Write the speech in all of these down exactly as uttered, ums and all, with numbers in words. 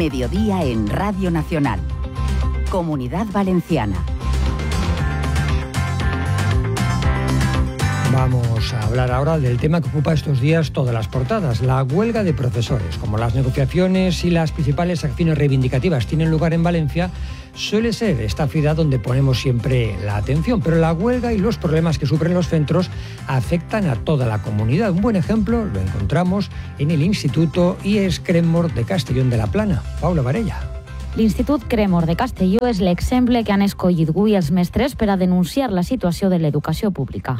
Mediodía en Radio Nacional. Comunidad Valenciana. Vamos a hablar ahora del tema que ocupa estos días todas las portadas, la huelga de profesores. Como las negociaciones y las principales acciones reivindicativas tienen lugar en Valencia, suele ser esta ciudad donde ponemos siempre la atención, pero la huelga y los problemas que sufren los centros afectan a toda la comunidad. Un buen ejemplo lo encontramos en el Instituto I E S Cremor de Castellón de la Plana. Paula Varella. L'Institut Cremor de Castelló és l'exemple que han escollit avui els mestres per a denunciar la situació de l'educació pública.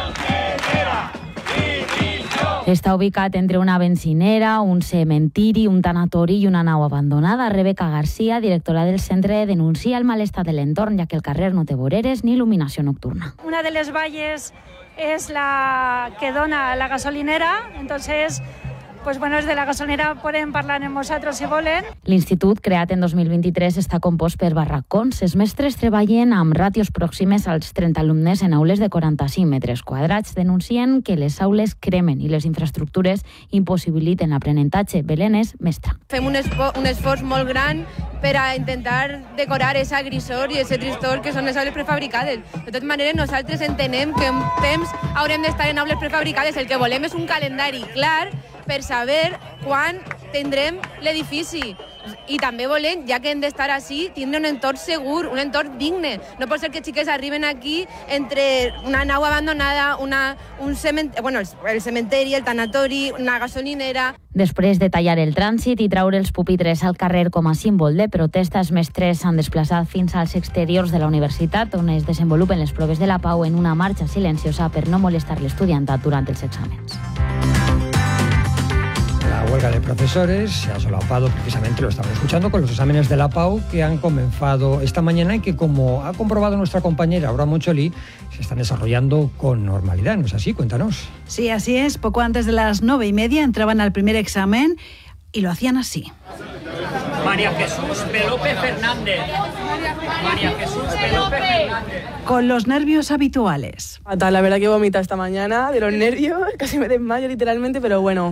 Està ubicat entre una benzinera, un cementiri, un tanatori i una nau abandonada. Rebeca García, directora del centre, denuncia el malestar de l'entorn, ja que el carrer no té voreres ni il·luminació nocturna. Una de les valles es la que dona la gasolinera, entonces... Pues bueno, de la gasolinera podem parlar amb nosaltres si volen. L'Institut, creat en dos mil vint-i-tres, està compost per barracons. Els mestres treballen amb ràtios pròximes als trenta alumnes en aules de quaranta-cinc metres quadrats. Denuncien que les aules cremen i les infraestructures impossibiliten l'aprenentatge. Belén és mestra. Fem un, espo, un esforç molt gran per a intentar decorar esa grisor i ese tristor que són les aules prefabricades. De totes maneres, nosaltres entenem que en temps haurem d'estar en aules prefabricades. El que volem és un calendari clar per saber quan tindrem l'edifici. I també volem, ja que hem d'estar així, tindre un entorn segur, un entorn digne. No pot ser que xiques arriben aquí entre una nau abandonada, una, un cement, bueno, el cementeri, el tanatori, una gasolinera... Després de tallar el trànsit i traure els pupitres al carrer com a símbol de protesta, els mestres s'han desplaçat fins als exteriors de la universitat, on es desenvolupen les proves de la pau en una marxa silenciosa per no molestar l'estudiantat durant els exàmens. La huelga de profesores se ha solapado, precisamente lo estamos escuchando, con los exámenes de la PAU que han comenzado esta mañana y que, como ha comprobado nuestra compañera Aura Moncholí, se están desarrollando con normalidad. ¿No es así? Cuéntanos. Sí, así es. Poco antes de las nueve y media entraban al primer examen y lo hacían así. María Jesús Pelope Fernández. María Jesús Pelope Fernández. Con los nervios habituales. La verdad que he vomitado esta mañana de los nervios, casi me desmayo literalmente, pero bueno...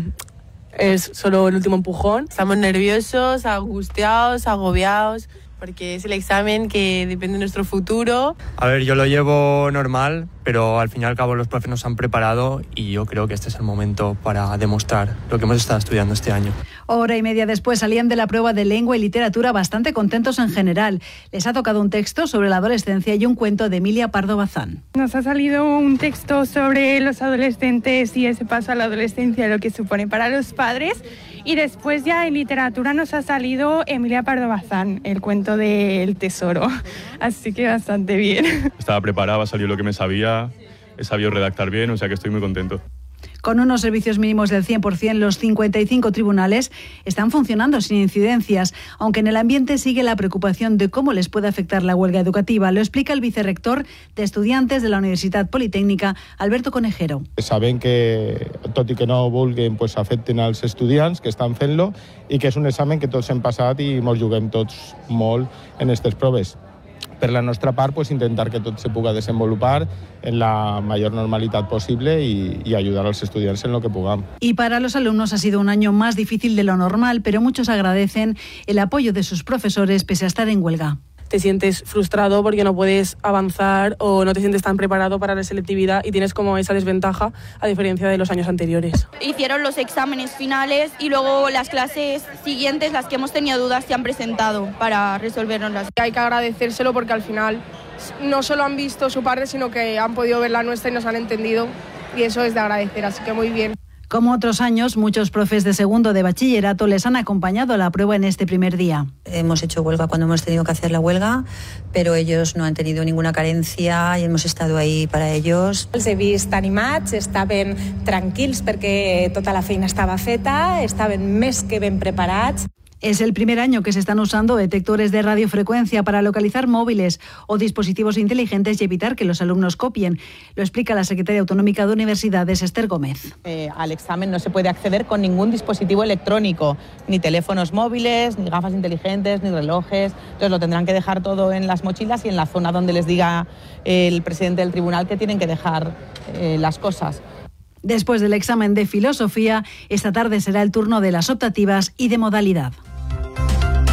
Es solo el último empujón. Estamos nerviosos, angustiados, agobiados, porque es el examen que depende de nuestro futuro. A ver, yo lo llevo normal, pero al fin y al cabo los profes nos han preparado y yo creo que este es el momento para demostrar lo que hemos estado estudiando este año. Hora y media después salían de la prueba de lengua y literatura bastante contentos en general. Les ha tocado un texto sobre la adolescencia y un cuento de Emilia Pardo Bazán. Nos ha salido un texto sobre los adolescentes y ese paso a la adolescencia, lo que supone para los padres. Y después ya en literatura nos ha salido Emilia Pardo Bazán, el cuento del tesoro. Así que bastante bien. Estaba preparada, ha salido lo que me sabía, he sabido redactar bien, o sea que estoy muy contento. Con unos servicios mínimos del cien por ciento, los cincuenta y cinco tribunales están funcionando sin incidencias, aunque en el ambiente sigue la preocupación de cómo les puede afectar la huelga educativa. Lo explica el vicerrector de Estudiantes de la Universitat Politécnica, Alberto Conejero. Sabem que, tot i que no vulguin, pues, afecten als estudiants que estan fent-lo i que és un examen que tots hem passat i ens juguem tots molt en aquestes proves. Per la nostra part, pues, intentar que tot se puga desenvolupar en la mayor normalidad posible y, y ayudar a los estudiantes en lo que podamos. Y para los alumnos ha sido un año más difícil de lo normal, pero muchos agradecen el apoyo de sus profesores pese a estar en huelga. Te sientes frustrado porque no puedes avanzar o no te sientes tan preparado para la selectividad y tienes como esa desventaja a diferencia de los años anteriores. Hicieron los exámenes finales y luego las clases siguientes, las que hemos tenido dudas, se han presentado para resolvernoslas. Hay que agradecérselo porque al final no solo han visto su parte, sino que han podido ver la nuestra y nos han entendido, y eso es de agradecer, así que muy bien. Como otros años, muchos profes de segundo de bachillerato les han acompañado a la prueba en este primer día. Hemos hecho huelga cuando hemos tenido que hacer la huelga, pero ellos no han tenido ninguna carencia y hemos estado ahí para ellos. Els he vist animats, estaven tranquils perquè tota la feina estava feta, estaven més que ben preparats. Es el primer año que se están usando detectores de radiofrecuencia para localizar móviles o dispositivos inteligentes y evitar que los alumnos copien. Lo explica la secretaria autonómica de Universidades, Esther Gómez. Eh, al examen no se puede acceder con ningún dispositivo electrónico, ni teléfonos móviles, ni gafas inteligentes, ni relojes. Entonces lo tendrán que dejar todo en las mochilas y en la zona donde les diga el presidente del tribunal que tienen que dejar eh, las cosas. Después del examen de filosofía, esta tarde será el turno de las optativas y de modalidad.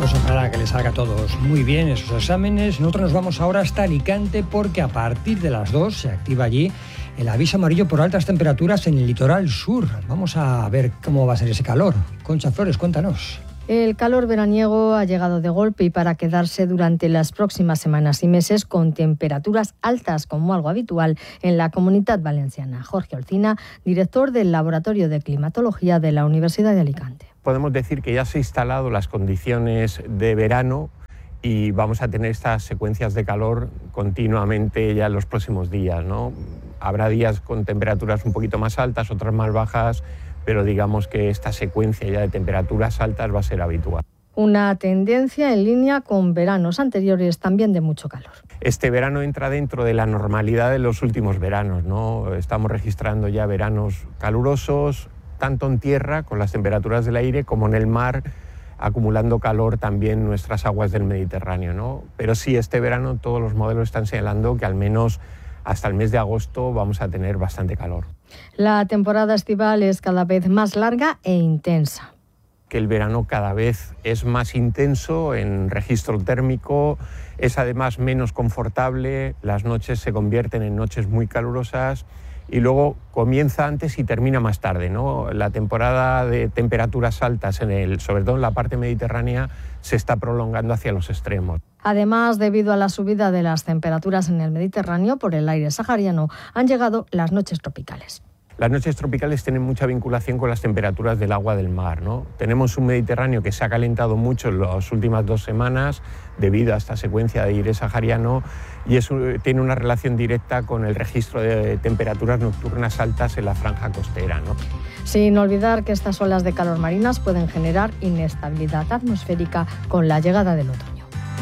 pues ojalá que les salga a todos muy bien esos exámenes. Nosotros nos vamos ahora hasta Alicante porque a partir de las dos se activa allí el aviso amarillo por altas temperaturas en el litoral sur. Vamos a ver cómo va a ser ese calor. Concha Flores, cuéntanos. El calor veraniego ha llegado de golpe y para quedarse durante las próximas semanas y meses con temperaturas altas como algo habitual en la Comunidad Valenciana. Jorge Olcina, director del Laboratorio de Climatología de la Universidad de Alicante. Podemos decir que ya se han instalado las condiciones de verano y vamos a tener estas secuencias de calor continuamente ya en los próximos días, ¿no? Habrá días con temperaturas un poquito más altas, otras más bajas, pero digamos que esta secuencia ya de temperaturas altas va a ser habitual. Una tendencia en línea con veranos anteriores también de mucho calor. Este verano entra dentro de la normalidad de los últimos veranos, ¿no? Estamos registrando ya veranos calurosos, tanto en tierra, con las temperaturas del aire, como en el mar, acumulando calor también en nuestras aguas del Mediterráneo, ¿no? Pero sí, este verano todos los modelos están señalando que al menos hasta el mes de agosto vamos a tener bastante calor. La temporada estival es cada vez más larga e intensa. Que el verano cada vez es más intenso en registro térmico, es además menos confortable, las noches se convierten en noches muy calurosas y luego comienza antes y termina más tarde, ¿no? La temporada de temperaturas altas, en el, sobre todo en la parte mediterránea, se está prolongando hacia los extremos. Además, debido a la subida de las temperaturas en el Mediterráneo por el aire sahariano, han llegado las noches tropicales. Las noches tropicales tienen mucha vinculación con las temperaturas del agua del mar, ¿no? Tenemos un Mediterráneo que se ha calentado mucho en las últimas dos semanas debido a esta secuencia de aire sahariano y eso tiene una relación directa con el registro de temperaturas nocturnas altas en la franja costera, ¿no? Sin olvidar que estas olas de calor marinas pueden generar inestabilidad atmosférica con la llegada del otoño.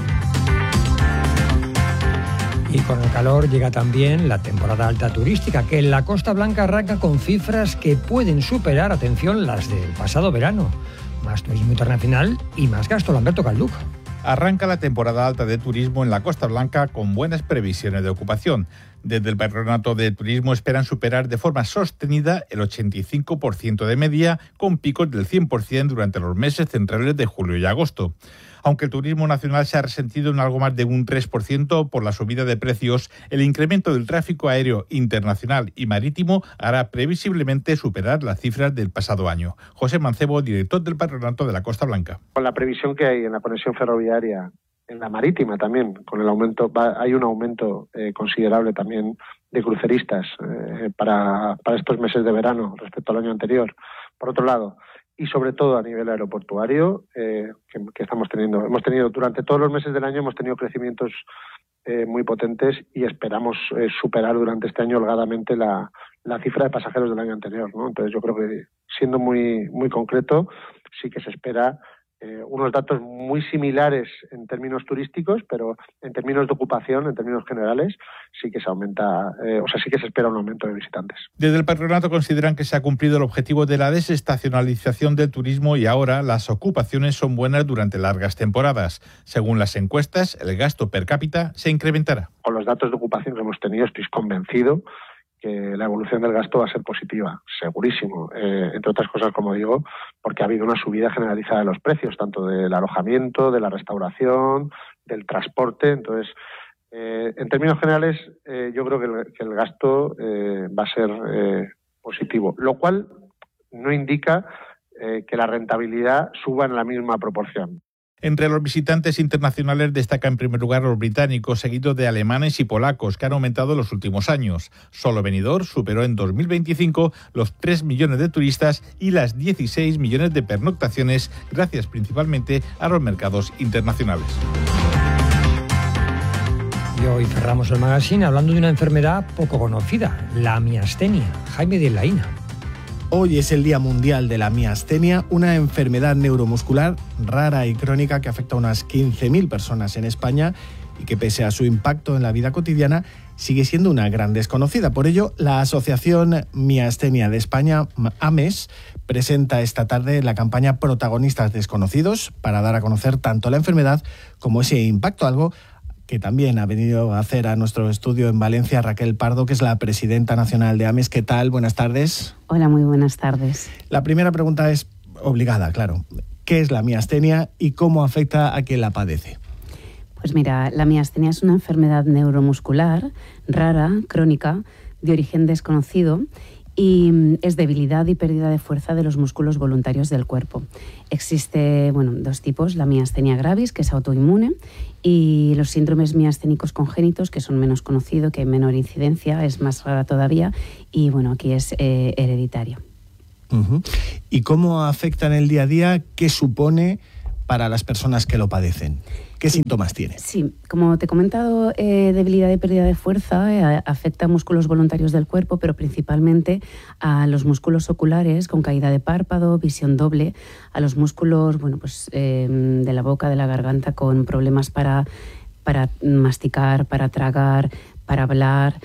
Y con el calor llega también la temporada alta turística, que en la Costa Blanca arranca con cifras que pueden superar, atención, las del pasado verano. Más turismo internacional y más gasto. Lamberto Calduc. Arranca la temporada alta de turismo en la Costa Blanca con buenas previsiones de ocupación. Desde el Patronato de Turismo esperan superar de forma sostenida el ochenta y cinco por ciento de media, con picos del cien por ciento durante los meses centrales de julio y agosto. Aunque el turismo nacional se ha resentido en algo más de un tres por ciento por la subida de precios, el incremento del tráfico aéreo internacional y marítimo hará previsiblemente superar las cifras del pasado año. José Mancebo, director del Patronato de la Costa Blanca. Con la previsión que hay en la conexión ferroviaria, en la marítima también, con el aumento, va, hay un aumento eh, considerable también de cruceristas eh, para, para estos meses de verano respecto al año anterior. Por otro lado, y sobre todo a nivel aeroportuario, eh, que, que estamos teniendo. Hemos tenido, durante todos los meses del año, hemos tenido crecimientos eh, muy potentes y esperamos eh, superar durante este año holgadamente la, la cifra de pasajeros del año anterior, ¿no? Entonces yo creo que, siendo muy, muy concreto, sí que se espera eh, unos datos muy similares en términos turísticos, pero en términos de ocupación, en términos generales, sí que se aumenta, eh, o sea, sí que se espera un aumento de visitantes. Desde el Patronato consideran que se ha cumplido el objetivo de la desestacionalización del turismo y ahora las ocupaciones son buenas durante largas temporadas. Según las encuestas, el gasto per cápita se incrementará. Con los datos de ocupación que hemos tenido, estoy convencido que la evolución del gasto va a ser positiva, segurísimo, eh, entre otras cosas, como digo, porque ha habido una subida generalizada de los precios, tanto del alojamiento, de la restauración, del transporte. Entonces, eh, en términos generales, eh, yo creo que el, que el gasto eh, va a ser eh, positivo, lo cual no indica eh, que la rentabilidad suba en la misma proporción. Entre los visitantes internacionales destaca en primer lugar los británicos, seguidos de alemanes y polacos, que han aumentado en los últimos años. Solo Benidorm superó en dos mil veinticinco los tres millones de turistas y las dieciséis millones de pernoctaciones, gracias principalmente a los mercados internacionales. Y hoy cerramos el magazine hablando de una enfermedad poco conocida, la miastenia. Jaime de Laína. Hoy es el Día Mundial de la Miastenia, una enfermedad neuromuscular rara y crónica que afecta a unas quince mil personas en España y que, pese a su impacto en la vida cotidiana, sigue siendo una gran desconocida. Por ello, la Asociación Miastenia de España, AMES, presenta esta tarde la campaña Protagonistas Desconocidos para dar a conocer tanto la enfermedad como ese impacto, algo que también ha venido a hacer a nuestro estudio en Valencia Raquel Pardo, que es la presidenta nacional de AMES. ¿Qué tal? Buenas tardes. Hola, muy buenas tardes. La primera pregunta es obligada, claro. ¿Qué es la miastenia y cómo afecta a quien la padece? Pues mira, la miastenia es una enfermedad neuromuscular rara, crónica, de origen desconocido y es debilidad y pérdida de fuerza de los músculos voluntarios del cuerpo. Existe, bueno, dos tipos, la miastenia gravis, que es autoinmune, y los síndromes miasténicos congénitos, que son menos conocidos, que hay menor incidencia, es más rara todavía, y bueno, aquí es eh, hereditaria. Uh-huh. ¿Y cómo afecta en el día a día? ¿Qué supone para las personas que lo padecen? ¿Qué síntomas tiene? Sí, como te he comentado, eh, debilidad y pérdida de fuerza eh, afecta a músculos voluntarios del cuerpo, pero principalmente a los músculos oculares con caída de párpado, visión doble, a los músculos, bueno, pues, eh, de la boca, de la garganta, con problemas para, para masticar, para tragar, para hablar.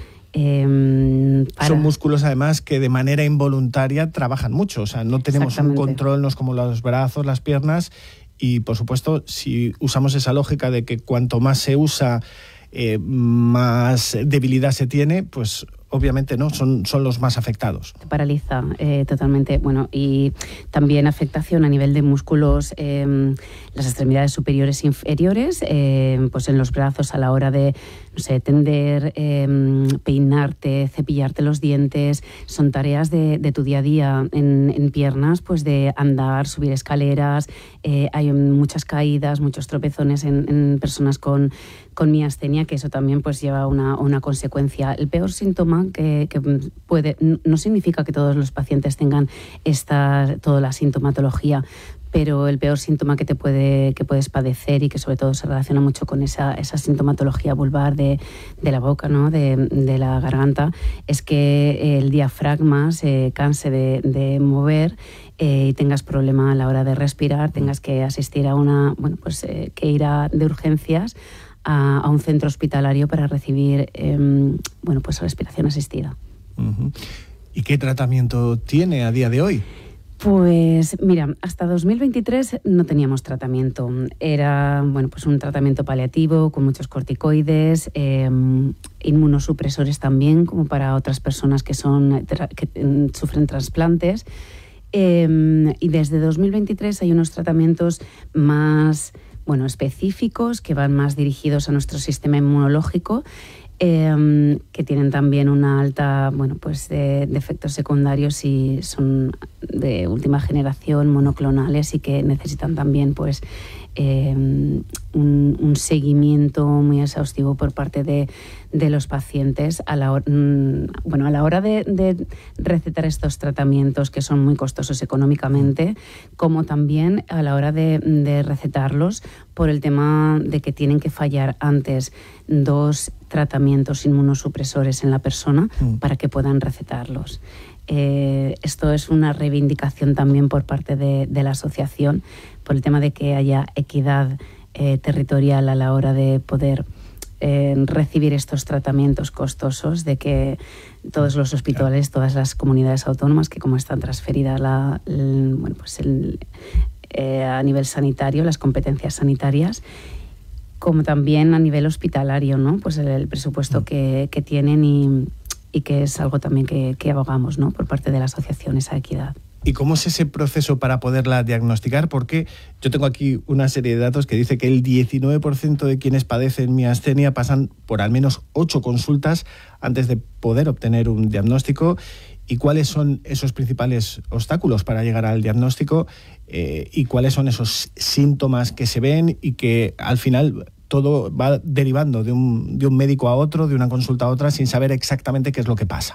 Eh, para... Son músculos además que de manera involuntaria trabajan mucho, o sea, no tenemos un control, no es como los brazos, las piernas. Y, por supuesto, si usamos esa lógica de que cuanto más se usa, eh, más debilidad se tiene, pues obviamente no, son, son los más afectados. Te paraliza eh, totalmente. Bueno, y también afectación a nivel de músculos, eh, las extremidades superiores e inferiores, eh, pues en los brazos a la hora de, no sé, tender, eh, peinarte, cepillarte los dientes. Son tareas de, de tu día a día. En, en piernas, pues de andar, subir escaleras. Eh, hay muchas caídas, muchos tropezones en, en personas con, con miastenia, que eso también pues lleva una, una consecuencia. El peor síntoma que, que puede, no significa que todos los pacientes tengan esta, toda la sintomatología, pero el peor síntoma que te puede que puedes padecer y que sobre todo se relaciona mucho con esa, esa sintomatología vulvar de, de la boca, ¿no? de, de la garganta, es que el diafragma se canse de, de mover eh, y tengas problema a la hora de respirar, tengas que asistir a una, bueno, pues eh, que ir a, de urgencias a, a un centro hospitalario para recibir eh, bueno, pues respiración asistida. Uh-huh. ¿Y qué tratamiento tiene a día de hoy? Pues mira, hasta dos mil veintitrés no teníamos tratamiento. Era, bueno, pues un tratamiento paliativo con muchos corticoides, eh, inmunosupresores también, como para otras personas que son que sufren trasplantes. Eh, y desde dos mil veintitrés hay unos tratamientos más, bueno, específicos, que van más dirigidos a nuestro sistema inmunológico, Eh, que tienen también una alta, bueno, pues de, de efectos secundarios y son de última generación, monoclonales, y que necesitan también pues eh, un, un seguimiento muy exhaustivo por parte de, de los pacientes a la hora, bueno, a la hora de, de recetar estos tratamientos, que son muy costosos económicamente, como también a la hora de, de recetarlos, por el tema de que tienen que fallar antes dos tratamientos inmunosupresores en la persona mm. para que puedan recetarlos. Eh, esto es una reivindicación también por parte de, de la asociación, por el tema de que haya equidad eh, territorial a la hora de poder eh, recibir estos tratamientos costosos, de que todos los hospitales, todas las comunidades autónomas, que como están transferidas la, el, bueno, pues el, eh, a nivel sanitario, las competencias sanitarias, como también a nivel hospitalario, ¿no? Pues el, el presupuesto que, que tienen y, y que es algo también que, que abogamos, ¿no? Por parte de la asociación, esa equidad. ¿Y cómo es ese proceso para poderla diagnosticar? Porque yo tengo aquí una serie de datos que dice que el diecinueve por ciento de quienes padecen miastenia pasan por al menos ocho consultas antes de poder obtener un diagnóstico. ¿Y cuáles son esos principales obstáculos para llegar al diagnóstico? Eh, ¿Y cuáles son esos síntomas que se ven y que al final todo va derivando de un, de un médico a otro, de una consulta a otra, sin saber exactamente qué es lo que pasa?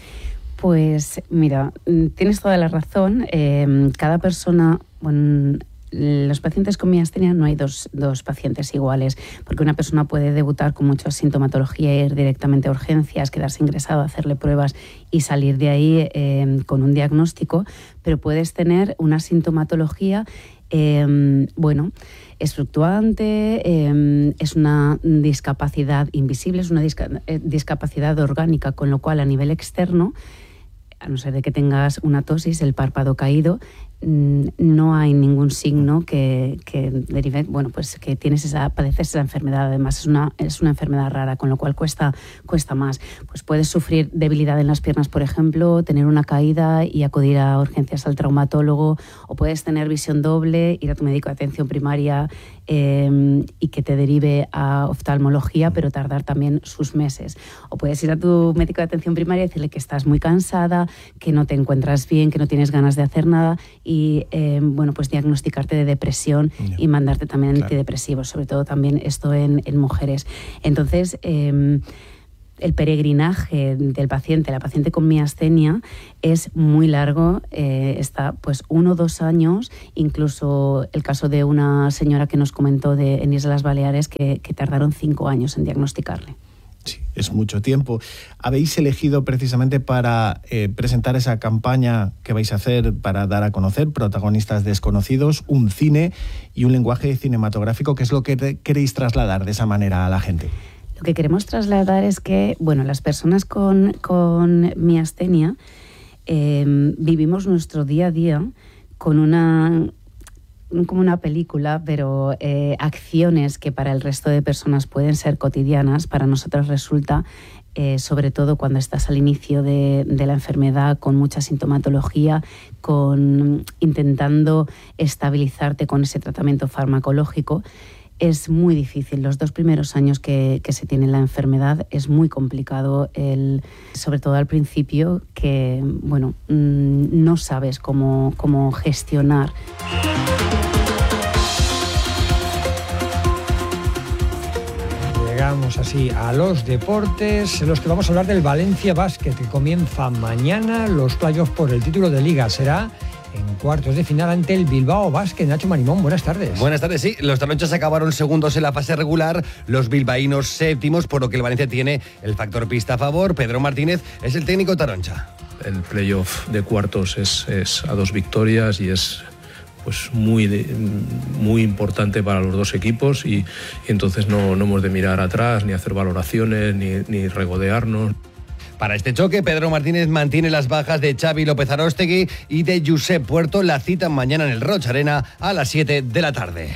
Pues mira, tienes toda la razón. Eh, cada persona, bueno, los pacientes con miastenia no hay dos, dos pacientes iguales, porque una persona puede debutar con mucha sintomatología, ir directamente a urgencias, quedarse ingresado, hacerle pruebas y salir de ahí eh, con un diagnóstico, pero puedes tener una sintomatología, eh, bueno, es fluctuante, eh, es una discapacidad invisible, es una disca- eh, discapacidad orgánica, con lo cual a nivel externo, a no ser de que tengas una ptosis, el párpado caído, no hay ningún signo que, que derive, bueno, pues que tienes esa, padeces esa enfermedad. Además es una, es una enfermedad rara, con lo cual cuesta, cuesta más. Pues puedes sufrir debilidad en las piernas, por ejemplo, tener una caída y acudir a urgencias al traumatólogo, o puedes tener visión doble, ir a tu médico de atención primaria eh, y que te derive a oftalmología, pero tardar también sus meses. O puedes ir a tu médico de atención primaria y decirle que estás muy cansada, que no te encuentras bien, que no tienes ganas de hacer nada, y eh, bueno, pues diagnosticarte de depresión yeah. y mandarte también claro. antidepresivos, sobre todo también esto en, en mujeres. Entonces, eh, el peregrinaje del paciente, la paciente con miastenia, es muy largo, eh, está pues uno o dos años, incluso el caso de una señora que nos comentó de, en Islas Baleares que, que tardaron cinco años en diagnosticarle. Sí, es mucho tiempo. Habéis elegido precisamente para eh, presentar esa campaña que vais a hacer para dar a conocer protagonistas desconocidos, un cine y un lenguaje cinematográfico. ¿Qué es lo que te, queréis trasladar de esa manera a la gente? Lo que queremos trasladar es que, bueno, las personas con, con miastenia eh, vivimos nuestro día a día con una... como una película, pero eh, acciones que para el resto de personas pueden ser cotidianas, para nosotros resulta, eh, sobre todo cuando estás al inicio de, de la enfermedad, con mucha sintomatología, con intentando estabilizarte con ese tratamiento farmacológico, es muy difícil. Los dos primeros años que, que se tiene la enfermedad es muy complicado, el, sobre todo al principio, que bueno, mmm, no sabes cómo, cómo gestionar. Llegamos así a los deportes, en los que vamos a hablar del Valencia Basket, que comienza mañana los playoffs por el título de Liga. Será en cuartos de final ante el Bilbao Basket. Nacho Marimón, buenas tardes. Buenas tardes, sí. Los taronchas acabaron segundos en la fase regular, los bilbaínos séptimos, por lo que el Valencia tiene el factor pista a favor. Pedro Martínez es el técnico taroncha. El playoff de cuartos es, es a dos victorias y es pues muy, de, muy importante para los dos equipos y, y entonces no, no hemos de mirar atrás, ni hacer valoraciones, ni, ni regodearnos. Para este choque, Pedro Martínez mantiene las bajas de Xavi López Aróstegui y de Josep Puerto. La citan mañana en el Roig Arena a las siete de la tarde.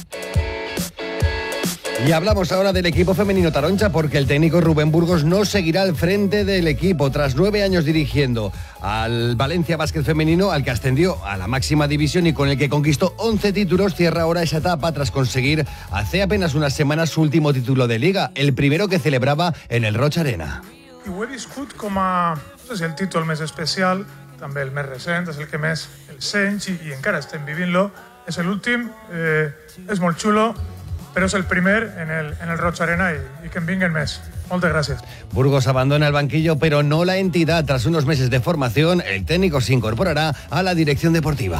Y hablamos ahora del equipo femenino taroncha, porque el técnico Rubén Burgos no seguirá al frente del equipo. Tras nueve años dirigiendo al Valencia Basket femenino, al que ascendió a la máxima división y con el que conquistó once títulos, cierra ahora esa etapa tras conseguir hace apenas unas semanas su último título de Liga, el primero que celebraba en el Roig Arena. I ho he viscut com a, no sé si el títol més especial, també el més recent, és el que més el sents i, i encara estem vivint-lo. És l'últim, eh, és molt xulo, però és el primer en el, en el Roig Arena i, i que en vinguen més. Moltes gràcies. Burgos abandona el banquillo, pero no la entidad. Tras unos meses de formación, el técnico se incorporará a la dirección deportiva.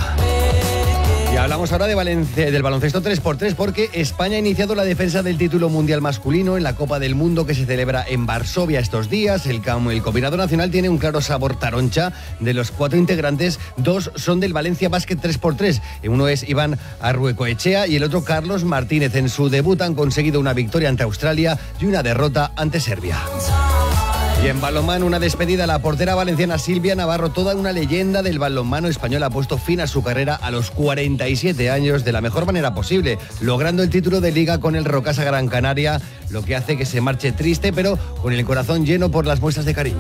Y hablamos ahora de Valencia, del baloncesto tres por tres, porque España ha iniciado la defensa del título mundial masculino en la Copa del Mundo que se celebra en Varsovia estos días. El, el combinado nacional tiene un claro sabor taroncha. De los cuatro integrantes, dos son del Valencia Basket tres por tres. Uno es Iván Arruecoechea y el otro Carlos Martínez. En su debut han conseguido una victoria ante Australia y una derrota ante Serbia. Y en balonmano, una despedida. La portera valenciana Silvia Navarro, toda una leyenda del balonmano español, ha puesto fin a su carrera a los cuarenta y siete años de la mejor manera posible, logrando el título de Liga con el Rocasa Gran Canaria, lo que hace que se marche triste, pero con el corazón lleno por las muestras de cariño.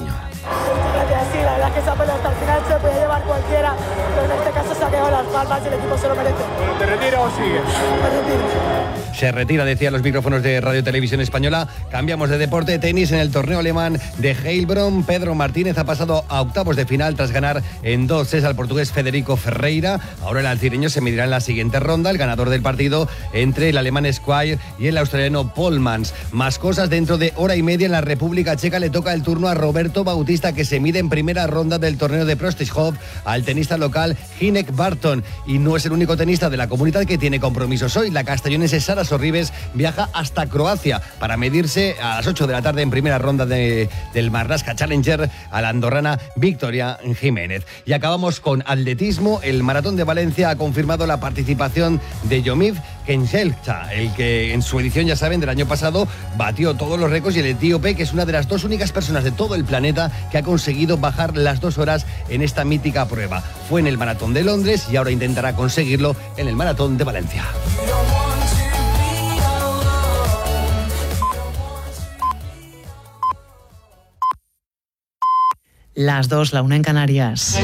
Sí, la verdad es que esa pelea hasta el final se puede llevar cualquiera, pero en este caso se ha quedado las palmas y el equipo se lo merece. Bueno, ¿te retira o sigues? Me retiro. Se retira, decía los micrófonos de Radio Televisión Española. Cambiamos de deporte. Tenis. En el torneo alemán de Heilbronn, Pedro Martínez ha pasado a octavos de final tras ganar en dos sets al portugués Federico Ferreira. Ahora el alcireño se medirá en la siguiente ronda, el ganador del partido entre el alemán Squire y el australiano Polmans. Más cosas. Dentro de hora y media en la República Checa le toca el turno a Roberto Bautista, que se mide en primera ronda del torneo de Prostishov al tenista local Hinek Barton. Y no es el único tenista de la comunidad que tiene compromisos hoy. La castellonense Sara Sorribes viaja hasta Croacia para medirse a las ocho de la tarde en primera ronda de, del Marlaska Challenger a la andorrana Victoria Jiménez. Y acabamos con atletismo. El Maratón de Valencia ha confirmado la participación de Yomif Kenjelcha, el que en su edición, ya saben, del año pasado batió todos los récords, y el etíope, que es una de las dos únicas personas de todo el planeta que ha conseguido bajar las dos horas en esta mítica prueba. fue en el Maratón de Londres y ahora intentará conseguirlo en el Maratón de Valencia. Las dos, la una en Canarias.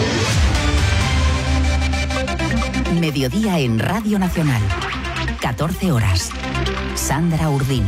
Mediodía en Radio Nacional. catorce horas. Sandra Urdín.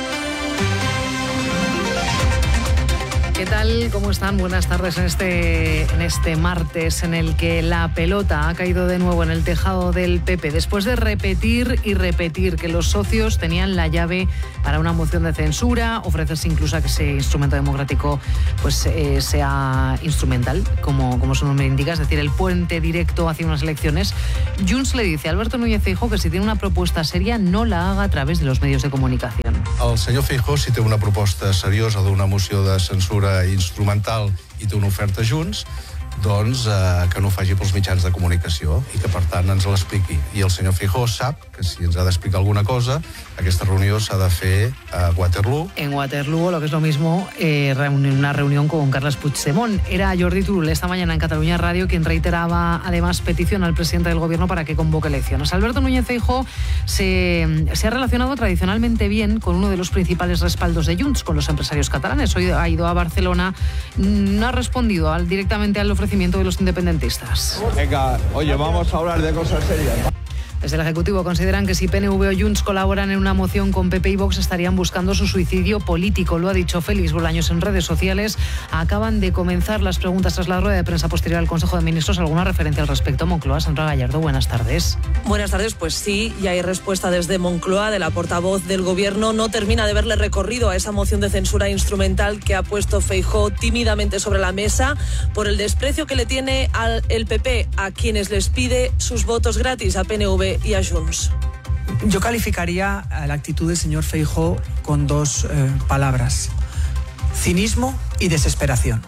¿Qué tal? ¿Cómo están? Buenas tardes en este, en este martes en el que la pelota ha caído de nuevo en el tejado del P P después de repetir y repetir que los socios tenían la llave para una moción de censura, ofrecerse incluso a que ese instrumento democrático pues eh, sea instrumental, como, como su nombre indica, es decir, el puente directo hacia unas elecciones. Junts le dice a Alberto Núñez Feijóo que si tiene una propuesta seria no la haga a través de los medios de comunicación. El senyor Feijóo, si té una proposta seriosa d'una moció de censura instrumental i té una oferta Junts, doncs eh, que no ho faci pels mitjans de comunicació i que per tant ens l'expliqui. I el senyor Feijóo sap que si ens ha d'explicar alguna cosa, aquesta reunió s'ha de fer a Waterloo. En Waterloo, lo que es lo mismo, eh, una reunión con Carles Puigdemont. Era Jordi Turull esta mañana en Cataluña Radio quien reiteraba además petición al presidente del gobierno para que convoque elecciones. Alberto Núñez Feijóo se, se ha relacionado tradicionalmente bien con uno de los principales respaldos de Junts, con los empresarios catalanes. Hoy ha ido a Barcelona, no ha respondido al, directamente al ofrecimiento de los independentistas. Venga, oye, vamos a hablar de cosas serias. Desde el Ejecutivo consideran que si P N V o Junts colaboran en una moción con P P y Vox estarían buscando su suicidio político. Lo ha dicho Félix Bolaños en redes sociales. Acaban de comenzar las preguntas tras la rueda de prensa posterior al Consejo de Ministros. ¿Alguna referencia al respecto? Moncloa, Sandra Gallardo, buenas tardes. Buenas tardes, pues sí, ya hay respuesta desde Moncloa, de la portavoz del Gobierno. No termina de verle recorrido a esa moción de censura instrumental que ha puesto Feijóo tímidamente sobre la mesa por el desprecio que le tiene al el P P a quienes les pide sus votos gratis, a P N V y a Junts. Yo calificaría la actitud del señor Feijóo con dos eh, palabras: cinismo y desesperación.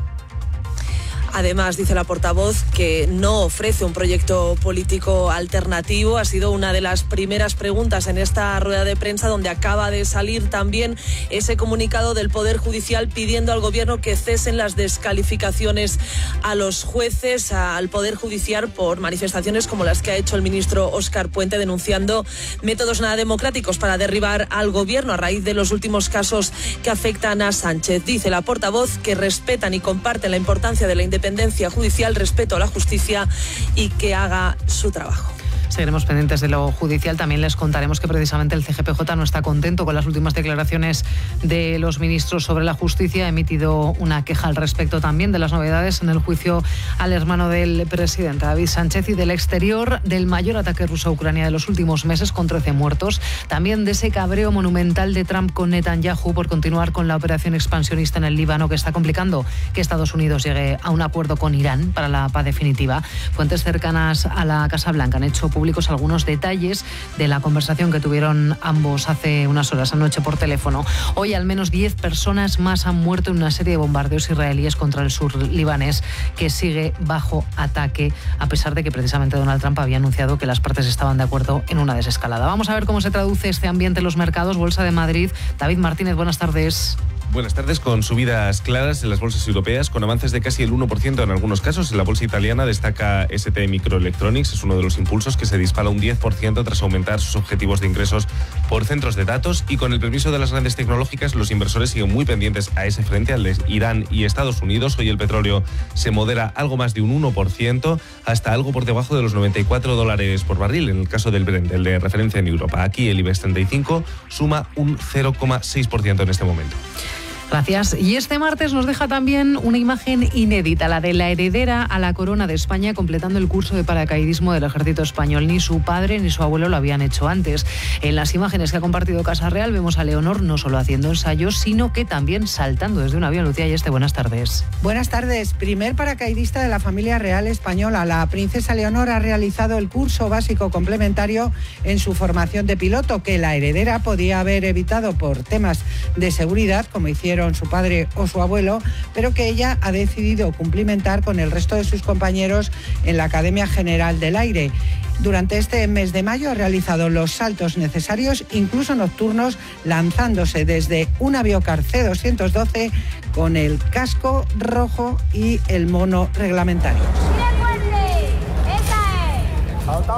Además, dice la portavoz que no ofrece un proyecto político alternativo. Ha sido una de las primeras preguntas en esta rueda de prensa, donde acaba de salir también ese comunicado del Poder Judicial pidiendo al Gobierno que cesen las descalificaciones a los jueces, al Poder Judicial, por manifestaciones como las que ha hecho el ministro Óscar Puente, denunciando métodos nada democráticos para derribar al Gobierno a raíz de los últimos casos que afectan a Sánchez. Dice la portavoz que respetan y comparten la importancia de la independencia independencia judicial, respeto a la justicia y que haga su trabajo. Seguiremos pendientes de lo judicial. También les contaremos que precisamente el C G P J no está contento con las últimas declaraciones de los ministros sobre la justicia. Ha emitido una queja al respecto también de las novedades en el juicio al hermano del presidente, David Sánchez, y del exterior del mayor ataque ruso a Ucrania de los últimos meses, con trece muertos. También de ese cabreo monumental de Trump con Netanyahu por continuar con la operación expansionista en el Líbano, que está complicando que Estados Unidos llegue a un acuerdo con Irán para la paz definitiva. Fuentes cercanas a la Casa Blanca han hecho públicos algunos detalles de la conversación que tuvieron ambos hace unas horas anoche por teléfono. Hoy al menos diez personas más han muerto en una serie de bombardeos israelíes contra el sur libanés, que sigue bajo ataque, a pesar de que precisamente Donald Trump había anunciado que las partes estaban de acuerdo en una desescalada. Vamos a ver cómo se traduce este ambiente en los mercados. Bolsa de Madrid, David Martínez, buenas tardes. Buenas tardes, con subidas claras en las bolsas europeas, con avances de casi el uno por ciento en algunos casos. En la bolsa italiana destaca S T Microelectronics, es uno de los impulsos que se dispara un diez por ciento tras aumentar sus objetivos de ingresos por centros de datos. Y con el permiso de las grandes tecnológicas, los inversores siguen muy pendientes a ese frente, al de Irán y Estados Unidos. Hoy el petróleo se modera algo más de un uno por ciento, hasta algo por debajo de los noventa y cuatro dólares por barril, en el caso del Brent, el de referencia en Europa. Aquí el IBEX treinta y cinco suma un cero coma seis por ciento en este momento. Gracias. Y este martes nos deja también una imagen inédita, la de la heredera a la corona de España, completando el curso de paracaidismo del ejército español. Ni su padre ni su abuelo lo habían hecho antes. En las imágenes que ha compartido Casa Real vemos a Leonor no solo haciendo ensayos, sino que también saltando desde un avión. Lucía Yeste, buenas tardes. Buenas tardes. Primer paracaidista de la familia real española. La princesa Leonor ha realizado el curso básico complementario en su formación de piloto, que la heredera podía haber evitado por temas de seguridad, como hicieron su padre o su abuelo, pero que ella ha decidido cumplimentar con el resto de sus compañeros en la Academia General del Aire. Durante este mes de mayo ha realizado los saltos necesarios, incluso nocturnos, lanzándose desde un Aviocar C doscientos doce con el casco rojo y el mono reglamentario.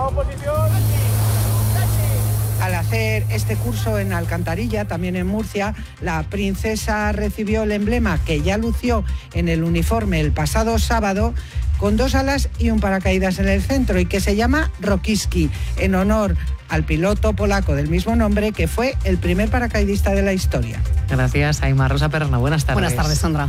Al hacer este curso en Alcantarilla, también en Murcia, la princesa recibió el emblema que ya lució en el uniforme el pasado sábado, con dos alas y un paracaídas en el centro, y que se llama Rokiski, en honor al piloto polaco del mismo nombre, que fue el primer paracaidista de la historia. Gracias, Aimar. Rosa Perna, buenas tardes. Buenas tardes, Sandra.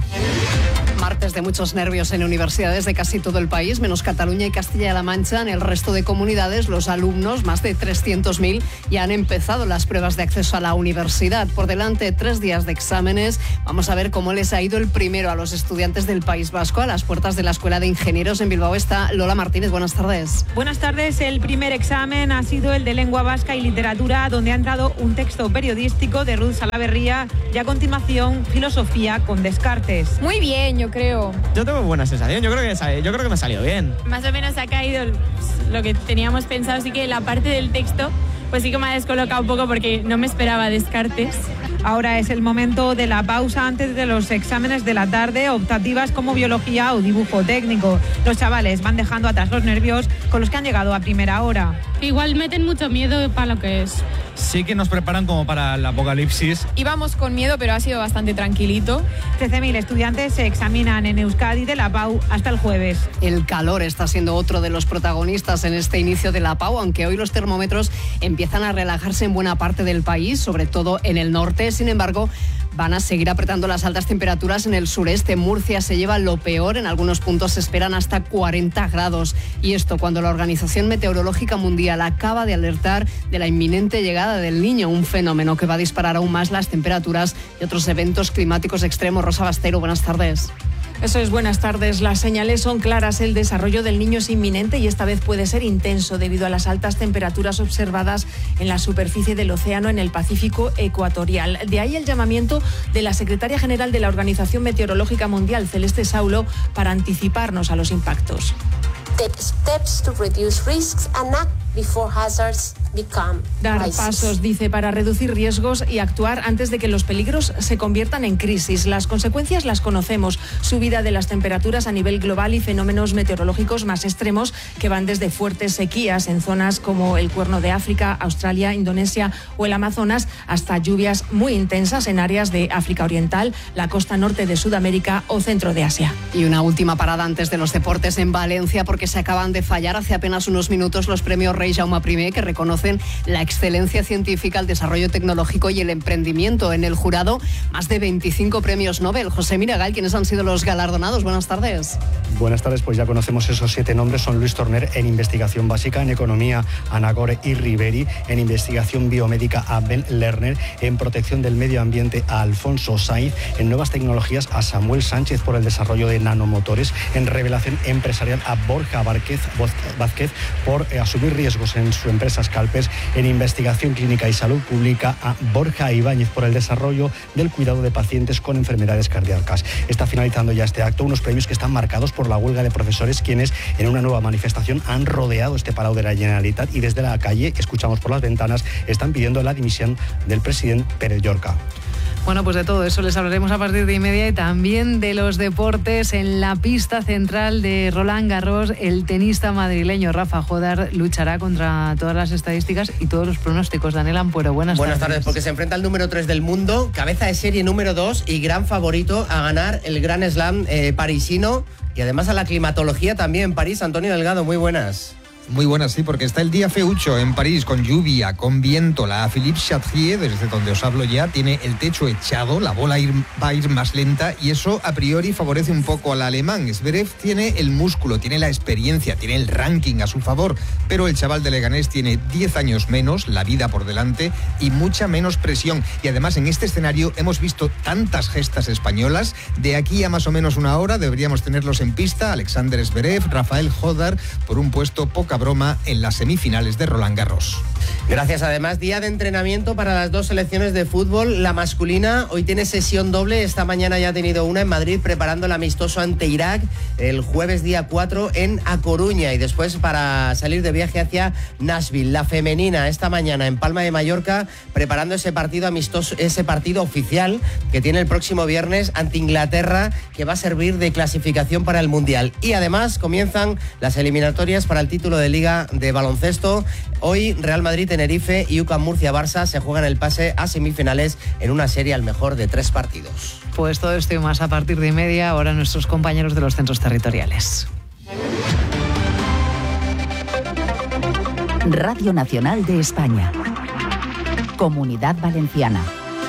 Martes de muchos nervios en universidades de casi todo el país, menos Cataluña y Castilla-La Mancha. En el resto de comunidades, los alumnos, más de trescientos mil, ya han empezado las pruebas de acceso a la universidad. Por delante, tres días de exámenes. Vamos a ver cómo les ha ido el primero a los estudiantes del País Vasco. A las puertas de la Escuela de Ingenieros en Bilbao está Lola Martínez. Buenas tardes. Buenas tardes. El primer examen ha sido el de Lengua Vasca y Literatura, donde ha entrado un texto periodístico de Ruth Salaverría, y a continuación Filosofía con Descartes. Muy bien, yo creo. Yo tengo buena sensación, yo creo que, yo creo que me ha salido bien. Más o menos ha caído lo que teníamos pensado, así que la parte del texto pues sí que me ha descolocado un poco porque no me esperaba Descartes. Ahora es el momento de la pausa antes de los exámenes de la tarde, optativas como biología o dibujo técnico. Los chavales van dejando atrás los nervios con los que han llegado a primera hora. Igual meten mucho miedo para lo que es. Sí que nos preparan como para el apocalipsis. Íbamos con miedo, pero ha sido bastante tranquilito. trece mil estudiantes se examinan en Euskadi de la Pau hasta el jueves. El calor está siendo otro de los protagonistas en este inicio de la Pau, aunque hoy los termómetros empiezan a relajarse en buena parte del país, sobre todo en el norte. Sin embargo, van a seguir apretando las altas temperaturas en el sureste. Murcia se lleva lo peor, en algunos puntos se esperan hasta cuarenta grados. Y esto cuando la Organización Meteorológica Mundial acaba de alertar de la inminente llegada del Niño, un fenómeno que va a disparar aún más las temperaturas y otros eventos climáticos extremos. Rosa Bastero, buenas tardes. Eso es, buenas tardes. Las señales son claras. El desarrollo del Niño es inminente y esta vez puede ser intenso debido a las altas temperaturas observadas en la superficie del océano en el Pacífico ecuatorial. De ahí el llamamiento de la secretaria general de la Organización Meteorológica Mundial, Celeste Saulo, para anticiparnos a los impactos. Take steps to reduce risks and act before hazards become Dar crisis. pasos, dice, para reducir riesgos y actuar antes de que los peligros se conviertan en crisis. Las consecuencias las conocemos: subida de las temperaturas a nivel global y fenómenos meteorológicos más extremos que van desde fuertes sequías en zonas como el Cuerno de África, Australia, Indonesia o el Amazonas, hasta lluvias muy intensas en áreas de África Oriental, la costa norte de Sudamérica o centro de Asia. Y una última parada antes de los deportes en Valencia, porque se acaban de fallar hace apenas unos minutos los premios Rey Jaume I, que reconocen la excelencia científica, el desarrollo tecnológico y el emprendimiento. En el jurado, más de veinticinco premios Nobel. José Miragal, ¿quiénes han sido los galardonados? Buenas tardes. Buenas tardes, pues ya conocemos esos siete nombres. Son Luis Torner en investigación básica, en economía a Nagore y Riveri, en investigación biomédica a Ben Lerner, en protección del medio ambiente a Alfonso Sainz, en nuevas tecnologías a Samuel Sánchez por el desarrollo de nanomotores, en revelación empresarial a Borja Vázquez, Vázquez por eh, asumir riesgos en su empresa Scalpers, en investigación clínica y salud pública a Borja Ibáñez por el desarrollo del cuidado de pacientes con enfermedades cardíacas. Está finalizando ya este acto, unos premios que están marcados por la huelga de profesores, quienes en una nueva manifestación han rodeado este Palau de la Generalitat y desde la calle, escuchamos por las ventanas, están pidiendo la dimisión del presidente Pérez Llorca. Bueno, pues de todo eso les hablaremos a partir de y media y también de los deportes. En la pista central de Roland Garros, el tenista madrileño Rafa Jodar luchará contra todas las estadísticas y todos los pronósticos. Daniel Ampuero, buenas, buenas tardes. Buenas tardes, porque se enfrenta al número tres del mundo, cabeza de serie número dos y gran favorito a ganar el Grand Slam eh, parisino, y además a la climatología también en París. Antonio Delgado, muy buenas. Muy buenas, sí, porque está el día feucho en París, con lluvia, con viento. La Philippe Chatrier, desde donde os hablo ya, tiene el techo echado, la bola ir, va a ir más lenta y eso a priori favorece un poco al alemán. Zverev tiene el músculo, tiene la experiencia, tiene el ranking a su favor, pero el chaval de Leganés tiene diez años menos, la vida por delante y mucha menos presión. Y además en este escenario hemos visto tantas gestas españolas. De aquí a más o menos una hora deberíamos tenerlos en pista: Alexander Zverev, Rafael Jodar, por un puesto poca broma en las semifinales de Roland Garros. Gracias. Además, día de entrenamiento para las dos selecciones de fútbol. La masculina hoy tiene sesión doble. Esta mañana ya ha tenido una en Madrid, preparando el amistoso ante Irak el jueves día cuatro en A Coruña, y después para salir de viaje hacia Nashville. La femenina esta mañana en Palma de Mallorca, preparando ese partido amistoso, ese partido oficial que tiene el próximo viernes ante Inglaterra, que va a servir de clasificación para el Mundial. Y además comienzan las eliminatorias para el título de Liga de baloncesto. Hoy Real Madrid-Tenerife y U C A M Murcia-Barça se juegan el pase a semifinales en una serie al mejor de tres partidos. Pues todo esto y más a partir de media, ahora nuestros compañeros de los centros territoriales. Radio Nacional de España. Comunidad Valenciana.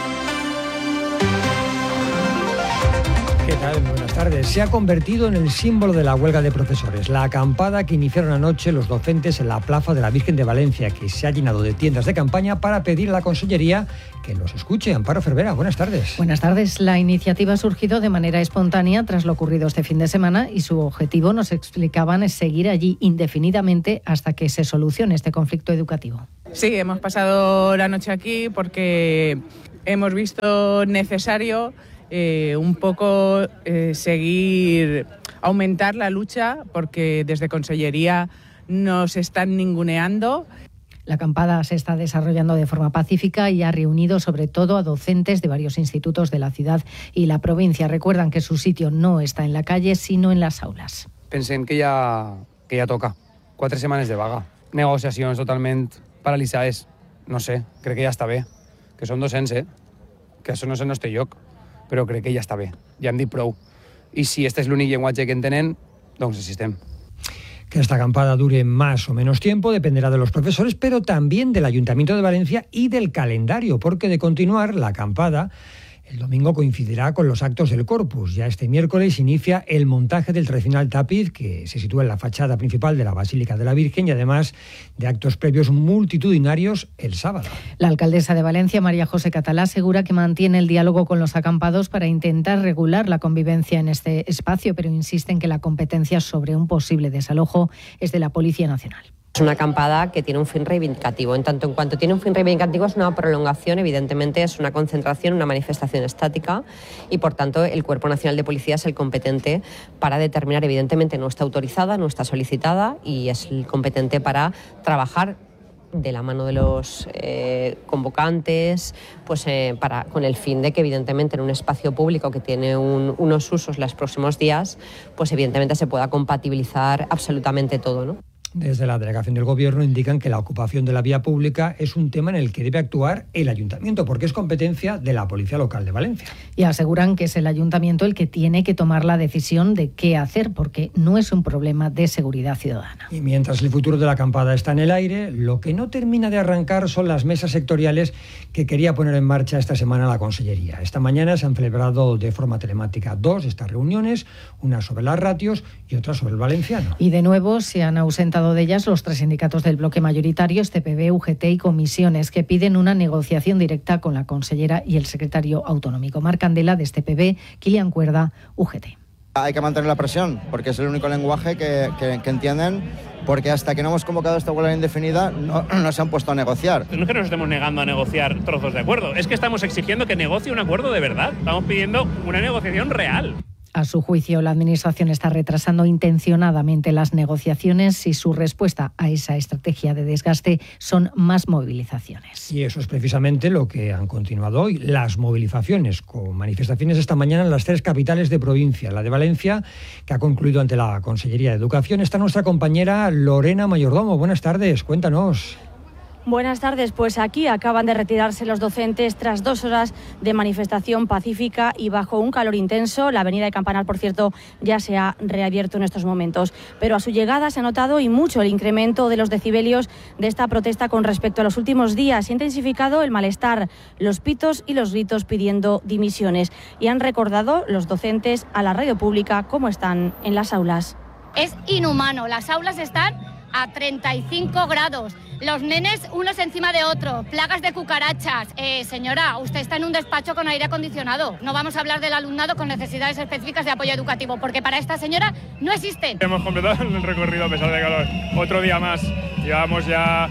¿Qué tal? Buenas tardes. Se ha convertido en el símbolo de la huelga de profesores. La acampada que iniciaron anoche los docentes en la plaza de la Virgen de Valencia, que se ha llenado de tiendas de campaña para pedir a la Consellería que los escuche. Amparo Cervera, buenas tardes. Buenas tardes. La iniciativa ha surgido de manera espontánea tras lo ocurrido este fin de semana y su objetivo, nos explicaban, es seguir allí indefinidamente hasta que se solucione este conflicto educativo. Sí, hemos pasado la noche aquí porque hemos visto necesario Eh, un poco eh, seguir, aumentar la lucha, porque desde Consellería nos están ninguneando. La acampada se está desarrollando de forma pacífica y ha reunido sobre todo a docentes de varios institutos de la ciudad y la provincia. Recuerdan que su sitio no está en la calle, sino en las aules. Pensem que ja, que ja toca. Quatre setmanes de vaga. Negociacions totalment paralitzades. No sé, crec que ja està bé. Que són docents, eh? Que això no és el nostre lloc. Però crec que ja està bé, ja hem dit prou. I si este és l'únic llenguatge que entenen, doncs assistem. Que esta acampada dure más o menos tiempo dependerá de los profesores, pero también del Ayuntamiento de Valencia y del calendario, porque de continuar la acampada, el domingo coincidirá con los actos del Corpus. Ya este miércoles inicia el montaje del tradicional tapiz que se sitúa en la fachada principal de la Basílica de la Virgen y además de actos previos multitudinarios el sábado. La alcaldesa de Valencia, María José Catalá, asegura que mantiene el diálogo con los acampados para intentar regular la convivencia en este espacio, pero insiste en que la competencia sobre un posible desalojo es de la Policía Nacional. Es una acampada que tiene un fin reivindicativo. En tanto en cuanto tiene un fin reivindicativo, es una prolongación, evidentemente es una concentración, una manifestación estática y por tanto el Cuerpo Nacional de Policía es el competente para determinar, evidentemente no está autorizada, no está solicitada y es el competente para trabajar de la mano de los eh, convocantes, pues eh, para, con el fin de que evidentemente en un espacio público que tiene un, unos usos los próximos días, pues evidentemente se pueda compatibilizar absolutamente todo, ¿no? Desde la delegación del Gobierno indican que la ocupación de la vía pública es un tema en el que debe actuar el Ayuntamiento, porque es competencia de la Policía Local de Valencia. Y aseguran que es el Ayuntamiento el que tiene que tomar la decisión de qué hacer, porque no es un problema de seguridad ciudadana. Y mientras el futuro de la acampada está en el aire, lo que no termina de arrancar son las mesas sectoriales que quería poner en marcha esta semana la Consellería. Esta mañana se han celebrado de forma telemática dos de estas reuniones, una sobre las ratios y otra sobre el valenciano. Y de nuevo se han ausentado de ellas los tres sindicatos del bloque mayoritario, C P B, U G T y Comisiones, que piden una negociación directa con la consellera y el secretario autonómico. Marc Candela, de C P B, Kilian Cuerda, U G T. Hay que mantener la presión, porque es el único lenguaje que, que, que entienden, porque hasta que no hemos convocado esta huelga indefinida no, no se han puesto a negociar. No es que nos estemos negando a negociar trozos de acuerdo, es que estamos exigiendo que negocie un acuerdo de verdad. Estamos pidiendo una negociación real. A su juicio, la Administración está retrasando intencionadamente las negociaciones y su respuesta a esa estrategia de desgaste son más movilizaciones. Y eso es precisamente lo que han continuado hoy, las movilizaciones, con manifestaciones esta mañana en las tres capitales de provincia. La de Valencia, que ha concluido ante la Consellería de Educación. Está nuestra compañera Lorena Mayordomo. Buenas tardes, cuéntanos. Buenas tardes, pues aquí acaban de retirarse los docentes tras dos horas de manifestación pacífica y bajo un calor intenso. La avenida de Campanar, por cierto, ya se ha reabierto en estos momentos. Pero a su llegada se ha notado y mucho el incremento de los decibelios de esta protesta con respecto a los últimos días. Se ha intensificado el malestar, los pitos y los gritos pidiendo dimisiones. Y han recordado los docentes a la radio pública cómo están en las aulas. Es inhumano, las aulas están a treinta y cinco grados. Los nenes unos encima de otros, plagas de cucarachas. Eh, señora, usted está en un despacho con aire acondicionado. No vamos a hablar del alumnado con necesidades específicas de apoyo educativo, porque para esta señora no existen. Hemos completado el recorrido a pesar de calor. Otro día más. Llevamos ya,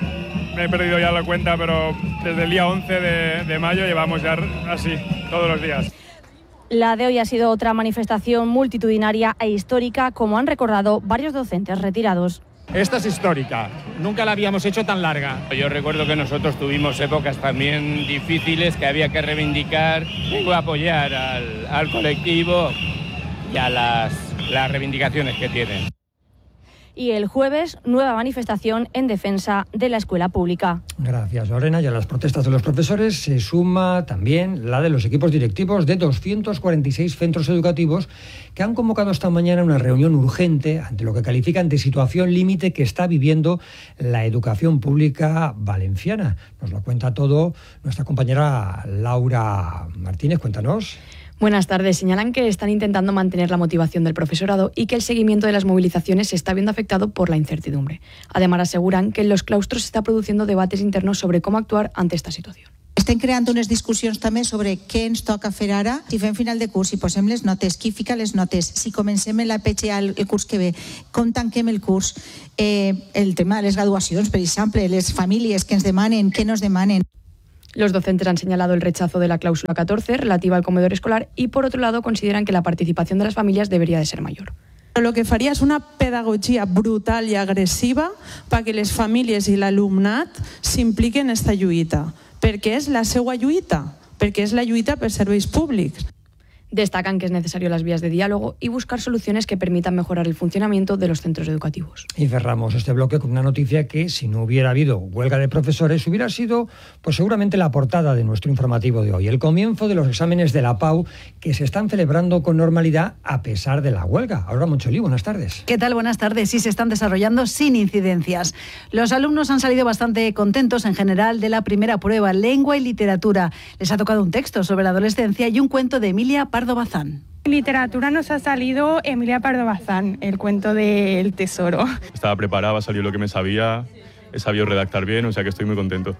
me he perdido ya la cuenta, pero desde el día once de, de mayo llevamos ya así, todos los días. La de hoy ha sido otra manifestación multitudinaria e histórica, como han recordado varios docentes retirados. Esta es histórica, nunca la habíamos hecho tan larga. Yo recuerdo que nosotros tuvimos épocas también difíciles que había que reivindicar, vengo a apoyar al, al colectivo y a las, las reivindicaciones que tienen. Y el jueves, nueva manifestación en defensa de la escuela pública. Gracias, Lorena. Y a las protestas de los profesores se suma también la de los equipos directivos de doscientos cuarenta y seis centros educativos que han convocado esta mañana una reunión urgente ante lo que califican de situación límite que está viviendo la educación pública valenciana. Nos lo cuenta todo nuestra compañera Laura Martínez. Cuéntanos. Buenas tardes. Señalan que están intentando mantener la motivación del profesorado y que el seguimiento de las movilizaciones se está viendo afectado por la incertidumbre. Además, aseguran que en los claustros se está produciendo debates internos sobre cómo actuar ante esta situación. Estem creant unes discussions també sobre què ens toca fer ara. Si fem final de curs, si posem les notes, qui fica les notes, si comencem la P G A el curs que ve, com tanquem el curs, eh, el tema de les graduacions, per exemple, les famílies que ens demanen, què nos demanen. Los docentes han señalado el rechazo de la cláusula catorce relativa al comedor escolar y, por otro lado, consideran que la participación de las familias debería de ser mayor. Lo que faria és una pedagogia brutal i agressiva perquè les famílies i l'alumnat s'impliquen en esta lluita, perquè és la seva lluita, perquè és la lluita per serveis públics. Destacan que es necesario las vías de diálogo y buscar soluciones que permitan mejorar el funcionamiento de los centros educativos. Y cerramos este bloque con una noticia que, si no hubiera habido huelga de profesores, hubiera sido pues seguramente la portada de nuestro informativo de hoy. El comienzo de los exámenes de la P A U que se están celebrando con normalidad a pesar de la huelga. Aurora Moncholí, buenas tardes. ¿Qué tal? Buenas tardes. Sí, se están desarrollando sin incidencias. Los alumnos han salido bastante contentos en general de la primera prueba, lengua y literatura. Les ha tocado un texto sobre la adolescencia y un cuento de Emilia Pardo Bazán. En literatura nos ha salido Emilia Pardo Bazán, el cuento del tesoro. Estaba preparada, salió lo que me sabía, he sabido redactar bien, o sea que estoy muy contento.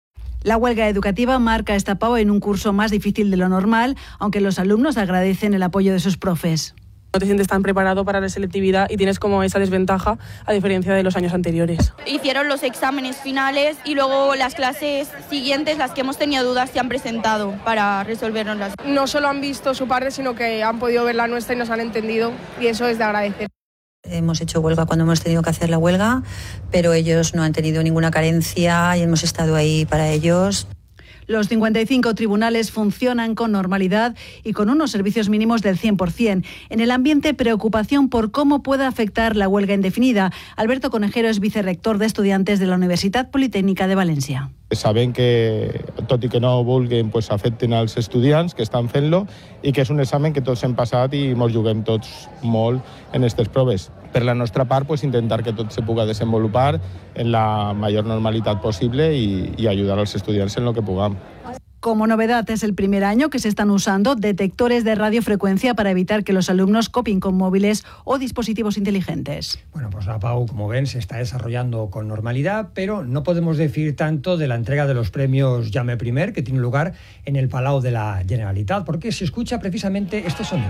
La huelga educativa marca esta P A U en un curso más difícil de lo normal, aunque los alumnos agradecen el apoyo de sus profes. No te sientes tan preparado para la selectividad y tienes como esa desventaja a diferencia de los años anteriores. Hicieron los exámenes finales y luego las clases siguientes, las que hemos tenido dudas, se han presentado para resolvernoslas. No solo han visto su parte, sino que han podido ver la nuestra y nos han entendido, y eso es de agradecer. Hemos hecho huelga cuando hemos tenido que hacer la huelga, pero ellos no han tenido ninguna carencia y hemos estado ahí para ellos. Los cincuenta y cinco tribunales funcionan con normalidad y con unos servicios mínimos del cien por ciento. En el ambiente, preocupación por cómo pueda afectar la huelga indefinida. Alberto Conejero es vicerrector de estudiantes de la Universitat Politécnica de València. Sabem que, tot i que no vulguin, pues, afecten als estudiants que estan fent-lo i que és un examen que tots hem passat i ens juguem tots molt en aquestes proves. Per la nostra part, pues, intentar que tot se puga desenvolupar en la major normalitat possible i, i ajudar als estudiants en lo que puguem. Como novedad, es el primer año que se están usando detectores de radiofrecuencia para evitar que los alumnos copien con móviles o dispositivos inteligentes. Bueno, pues la P A U, como ven, se está desarrollando con normalidad, pero no podemos decir tanto de la entrega de los premios Llame Primer, que tiene lugar en el Palau de la Generalitat, porque se escucha precisamente este sonido.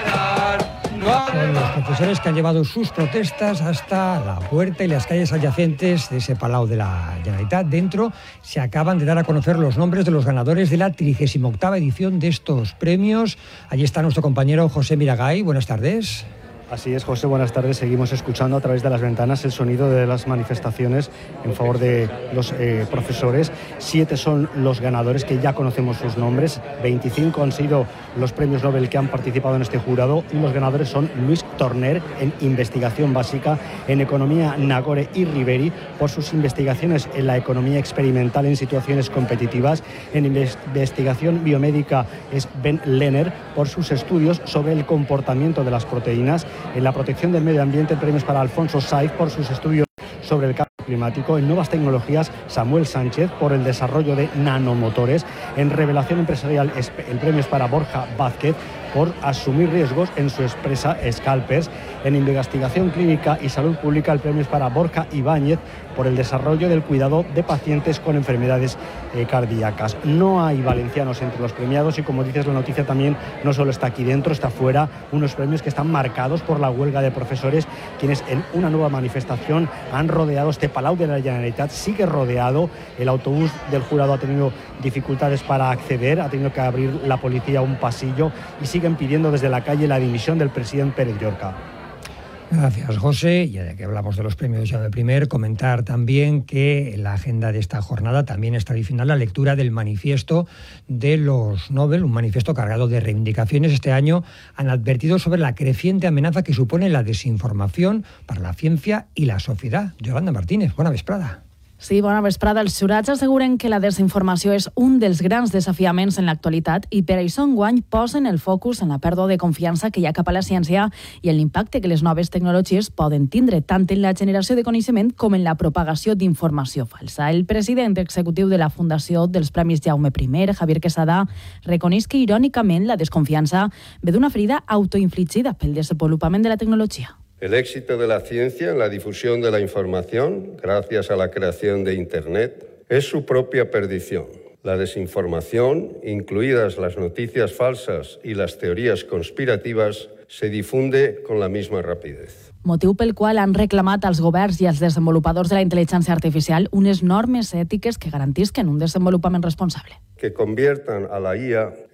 Son los profesores que han llevado sus protestas hasta la puerta y las calles adyacentes de ese Palau de la Generalitat. Dentro se acaban de dar a conocer los nombres de los ganadores de la trigésima octava edición de estos premios. Allí está nuestro compañero José Miragay. Buenas tardes. Así es, José, buenas tardes. Seguimos escuchando a través de las ventanas el sonido de las manifestaciones en favor de los eh, profesores. Siete son los ganadores, que ya conocemos sus nombres. veinticinco han sido los premios Nobel que han participado en este jurado, y los ganadores son Luis Torner en investigación básica, en economía Nagore y Riveri por sus investigaciones en la economía experimental en situaciones competitivas, en investigación biomédica es Ben Lehner por sus estudios sobre el comportamiento de las proteínas. En la protección del medio ambiente, el premio es para Alfonso Saiz por sus estudios sobre el cambio climático. En nuevas tecnologías, Samuel Sánchez por el desarrollo de nanomotores. En revelación empresarial, el premio es para Borja Vázquez por asumir riesgos en su empresa Scalpers. En investigación clínica y salud pública, el premio es para Borja Ibáñez por el desarrollo del cuidado de pacientes con enfermedades eh, cardíacas. No hay valencianos entre los premiados y, como dices, la noticia también no solo está aquí dentro, está fuera. Unos premios que están marcados por la huelga de profesores, quienes en una nueva manifestación han rodeado este Palau de la Generalitat. Sigue rodeado, el autobús del jurado ha tenido dificultades para acceder, ha tenido que abrir la policía un pasillo y siguen pidiendo desde la calle la dimisión del presidente Pérez Llorca. Gracias, José. Ya de que hablamos de los premios Jaume I, comentar también que en la agenda de esta jornada también es tradicional la lectura del manifiesto de los Nobel, un manifiesto cargado de reivindicaciones. Este año han advertido sobre la creciente amenaza que supone la desinformación para la ciencia i la societat. Yolanda Martínez, bona vesprada. Sí, bona vesprada. Els jurats asseguren que la desinformació és un dels grans desafiaments en l'actualitat i per això enguany posen el focus en la pèrdua de confiança que hi ha cap a la ciència i en l'impacte que les noves tecnologies poden tindre tant en la generació de coneixement com en la propagació d'informació falsa. El president executiu de la Fundació dels Premis Jaume I, Javier Quesada, reconeix que irònicament la desconfiança ve d'una ferida autoinfligida pel desenvolupament de la tecnologia. El éxito de la ciencia en la difusión de la información, gracias a la creación de Internet, es su propia perdición. La desinformación, incluidas las noticias falsas y las teorías conspirativas, se difunde con la misma rapidez. Motiu pel qual han reclamat als governs i als desenvolupadors de la intel·ligència artificial unes normes ètiques que garantisquen un desenvolupament responsable. Que conviertan a la I A